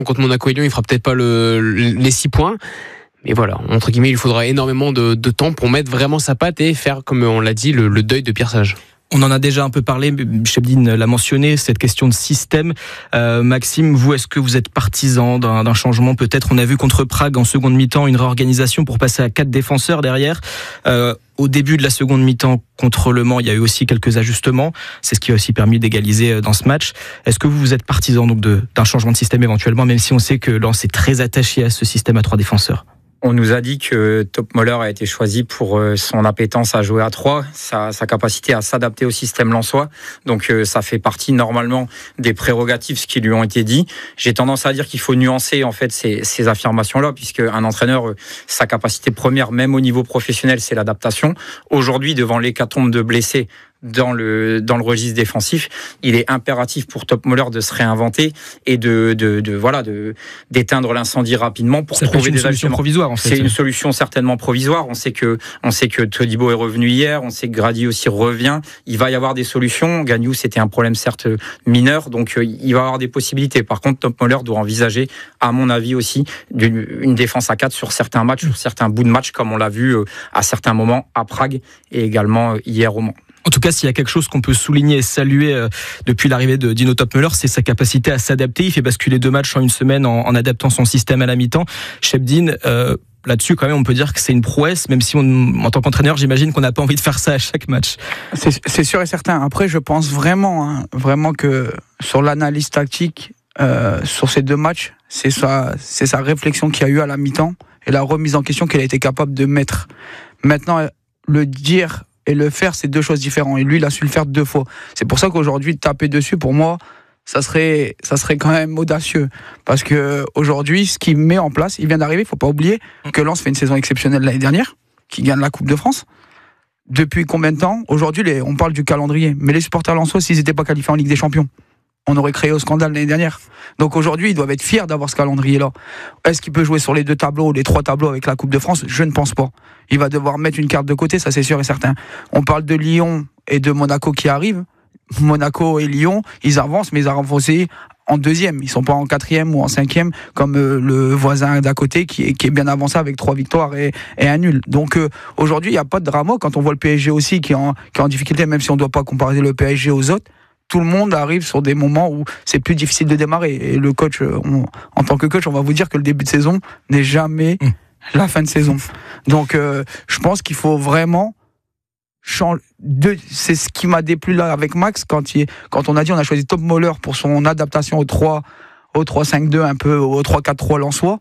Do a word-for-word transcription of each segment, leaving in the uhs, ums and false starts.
Contre Monaco et Lyon, il fera peut-être pas le, les six points. Mais voilà, entre guillemets, il faudra énormément de, de temps pour mettre vraiment sa patte et faire, comme on l'a dit, le, le deuil de Pierre Sage. On en a déjà un peu parlé, Chebdine l'a mentionné, cette question de système. Euh, Maxime, vous, est-ce que vous êtes partisan d'un, d'un changement peut-être? On a vu contre Prague en seconde mi-temps une réorganisation pour passer à quatre défenseurs derrière. Euh, au début de la seconde mi-temps contre Le Mans, il y a eu aussi quelques ajustements. C'est ce qui a aussi permis d'égaliser dans ce match. Est-ce que vous, vous êtes partisan donc de, d'un changement de système éventuellement, même si on sait que Lens est très attaché à ce système à trois défenseurs? On nous a dit que Topmöller a été choisi pour son appétence à jouer à trois, sa, sa capacité à s'adapter au système lensois. Donc euh, ça fait partie normalement des prérogatives ce qui lui ont été dit. J'ai tendance à dire qu'il faut nuancer en fait ces, ces affirmations-là, puisque un entraîneur, euh, sa capacité première, même au niveau professionnel, c'est l'adaptation. Aujourd'hui, devant l'hécatombe de blessés dans le dans le registre défensif, il est impératif pour Topmöller de se réinventer et de de, de voilà de d'éteindre l'incendie rapidement pour ça trouver une des solution ajustements. Provisoire en fait. C'est une solution certainement provisoire. On sait que on sait que Todibo est revenu hier, on sait que Grady aussi revient. Il va y avoir des solutions. Gagnou, c'était un problème certes mineur, donc euh, il va y avoir des possibilités. Par contre, Topmöller doit envisager, à mon avis aussi, une, une défense à quatre sur certains matchs, sur certains bouts de match, comme on l'a vu euh, à certains moments à Prague et également euh, hier au Mans. En tout cas, s'il y a quelque chose qu'on peut souligner et saluer euh, depuis l'arrivée de Dino Topmöller, c'est sa capacité à s'adapter. Il fait basculer deux matchs en une semaine en, en adaptant son système à la mi-temps. Chebdine, euh, là-dessus, quand même, on peut dire que c'est une prouesse, même si, on, en tant qu'entraîneur, j'imagine qu'on n'a pas envie de faire ça à chaque match. C'est, c'est sûr et certain. Après, je pense vraiment, hein, vraiment que sur l'analyse tactique, euh, sur ces deux matchs, c'est sa, c'est sa réflexion qu'il y a eu à la mi-temps et la remise en question qu'elle a été capable de mettre. Maintenant, le dire et le faire, c'est deux choses différentes. Et lui, il a su le faire deux fois. C'est pour ça qu'aujourd'hui, taper dessus, pour moi, ça serait, ça serait quand même audacieux. Parce que aujourd'hui, ce qu'il met en place, il vient d'arriver, il ne faut pas oublier que Lens fait une saison exceptionnelle l'année dernière, qui gagne la Coupe de France. Depuis combien de temps? Aujourd'hui, les, on parle du calendrier. Mais les supporters lensois, s'ils n'étaient pas qualifiés en Ligue des Champions, on aurait créé au scandale l'année dernière. Donc aujourd'hui, ils doivent être fiers d'avoir ce calendrier-là. Est-ce qu'il peut jouer sur les deux tableaux, les trois tableaux avec la Coupe de France? Je ne pense pas. Il va devoir mettre une carte de côté, ça c'est sûr et certain. On parle de Lyon et de Monaco qui arrivent. Monaco et Lyon, ils avancent, mais ils avancent aussi en deuxième. Ils ne sont pas en quatrième ou en cinquième comme euh, le voisin d'à côté qui est, qui est bien avancé avec trois victoires et, et un nul. Donc euh, aujourd'hui, il n'y a pas de drama. Quand on voit le P S G aussi qui est en, qui est en difficulté, même si on ne doit pas comparer le P S G aux autres, tout le monde arrive sur des moments où c'est plus difficile de démarrer. Et le coach, on, en tant que coach, on va vous dire que le début de saison n'est jamais mmh. la fin de saison. Donc, euh, je pense qu'il faut vraiment changer. De, c'est ce qui m'a déplu là avec Max quand, il, quand on a dit on a choisi Topmöller pour son adaptation au trois au trois cinq deux, un peu au trois quatre trois lensois.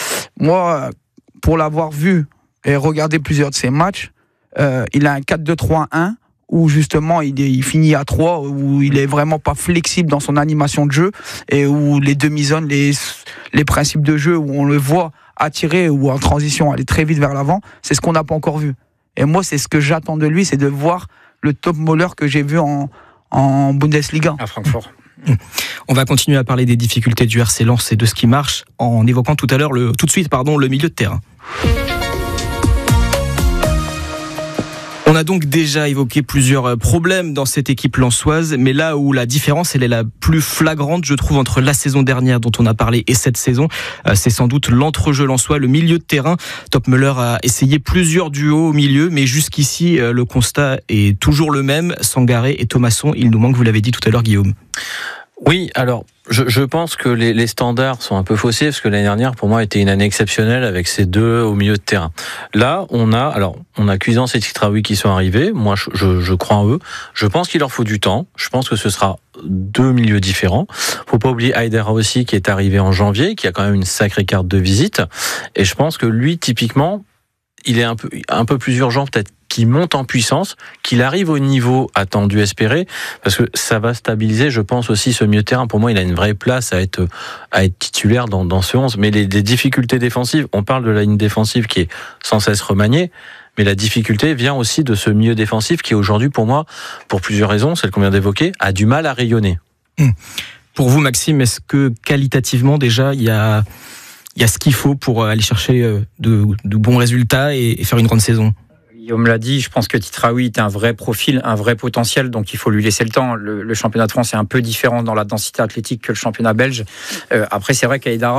Moi, pour l'avoir vu et regardé plusieurs de ses matchs, euh, il a un quatre deux trois un. Où justement il, est, il finit à trois, où il est vraiment pas flexible dans son animation de jeu et où les demi-zones, les, les principes de jeu où on le voit attirer ou en transition aller très vite vers l'avant, c'est ce qu'on n'a pas encore vu. Et moi, c'est ce que j'attends de lui, c'est de voir le Topmöller que j'ai vu en, en Bundesliga. À Francfort. On va continuer à parler des difficultés du R C Lens et de ce qui marche en évoquant tout à l'heure, le, tout de suite, pardon, le milieu de terrain. On a donc déjà évoqué plusieurs problèmes dans cette équipe lensoise, mais là où la différence elle est la plus flagrante, je trouve, entre la saison dernière dont on a parlé et cette saison, c'est sans doute l'entrejeu lensois, le milieu de terrain. Topmöller a essayé plusieurs duos au milieu, mais jusqu'ici, le constat est toujours le même. Sangaré et Thomasson, il nous manque, vous l'avez dit tout à l'heure, Guillaume. Oui, alors je, je pense que les, les standards sont un peu faussés parce que l'année dernière pour moi était une année exceptionnelle avec ces deux au milieu de terrain. Là, on a alors on a Cuisance et Titraoui qui sont arrivés. Moi, je, je, je crois en eux. Je pense qu'il leur faut du temps. Je pense que ce sera deux milieux différents. Faut pas oublier Haidara aussi qui est arrivé en janvier, qui a quand même une sacrée carte de visite. Et je pense que lui, typiquement, il est un peu un peu plus urgent peut-être qu'il monte en puissance, qu'il arrive au niveau attendu, espéré, parce que ça va stabiliser, je pense aussi, ce milieu de terrain. Pour moi, il a une vraie place à être, à être titulaire dans, dans ce onze. Mais les, les difficultés défensives, on parle de la ligne défensive qui est sans cesse remaniée, mais la difficulté vient aussi de ce milieu défensif qui, aujourd'hui, pour moi, pour plusieurs raisons, celle qu'on vient d'évoquer, a du mal à rayonner. Mmh. Pour vous, Maxime, est-ce que qualitativement, déjà, il y a, il y a ce qu'il faut pour aller chercher de, de bons résultats et, et faire une grande saison? Guillaume l'a dit, je pense que Titraoui est un vrai profil, un vrai potentiel, donc il faut lui laisser le temps. Le, le championnat de France est un peu différent dans la densité athlétique que le championnat belge. Euh, après, c'est vrai qu'Haidara